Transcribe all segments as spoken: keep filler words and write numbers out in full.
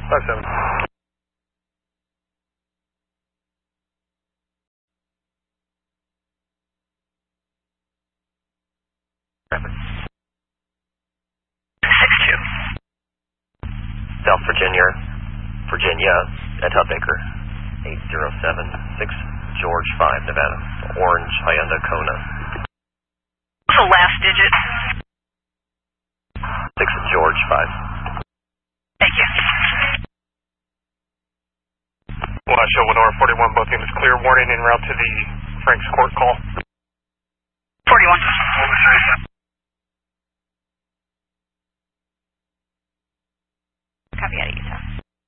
five seven. six two. South Virginia, Virginia, at Huffaker. eight zero seven six George five, Nevada. Orange, Hyundai Kona. The last digit. six George five. Thank you. Washoe, Lenore forty-one, both units clear. Warning en route to the Frank's Court call. forty-one. Copy out of Utah.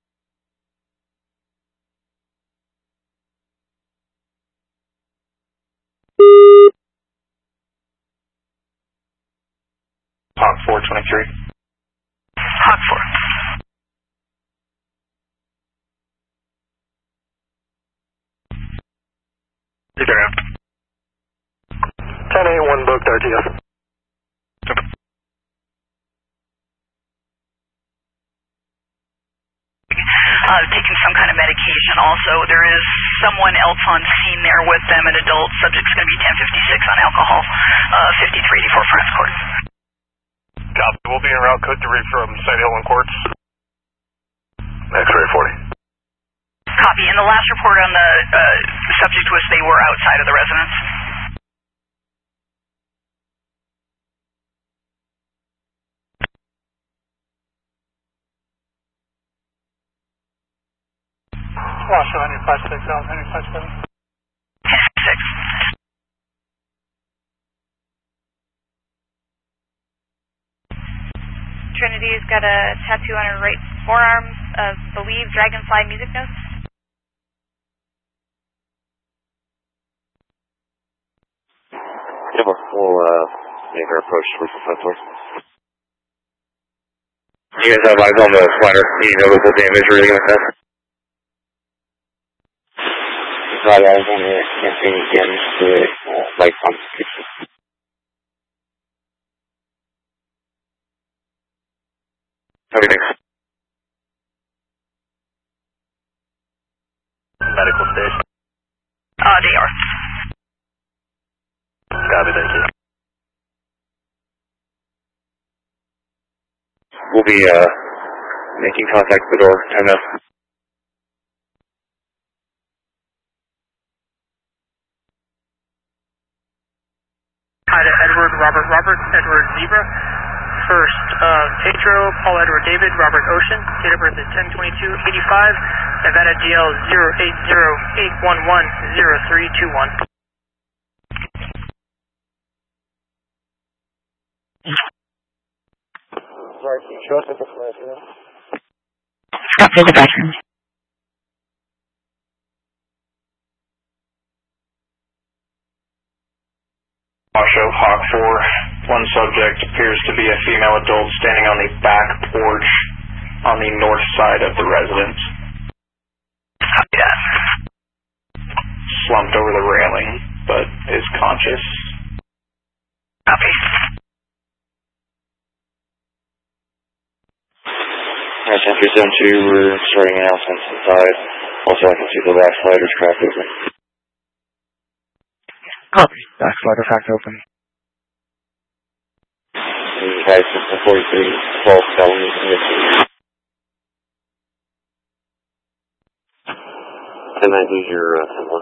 Hawk four twenty-three. Hawk four. You there. ten eight one booked R T S. Uh, taking some kind of medication also. There is someone else on scene there with them, an adult. Subject's going to be ten fifty-six on alcohol, uh, fifty-three eighty-four Friends Court. Copy. We'll be en route code three from Side Hill and Courts. X-ray forty. Copy. And the last report on the uh, subject was they were outside of the residence. Washoe, Henry five six, South Henry five seven. six. Trinity's got a tattoo on her right forearm of Believe Dragonfly music notes. Yeah, we'll uh, make our approach to the front door. You guys have eyes on the slider. Any notable damage or anything like that? Got eyes on it. Can't see any damage to it. Uh, lights on the kitchen. Everything. Medical station. Uh, they are. Copy, thank you. We'll be uh, making contact with the door. And uh, Hi to Edward, Robert, Robert, Edward Zebra. First, uh, Pedro, Paul Edward David, Robert Ocean. Date of birth is ten twenty-two eighty-five. Nevada G L zero eight zero eight one one zero three two one. sorry, can you show us the difference? Stop to the veteran. Washoe, Hawk four. One subject appears to be a female adult standing on the back porch on the north side of the residence. Copy that. Slumped over the railing, but is conscious. Copy. Alright, Sentry Zone two, we're starting announcements inside. Also, I can see the back sliders cracked open. Copy. Back slider cracked open. And guys, system forty-three, twelve felonies missing. And then use your uh, symbol.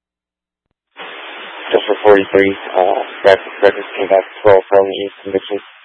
Just for forty-three, uh, records came back twelve felonies convictions.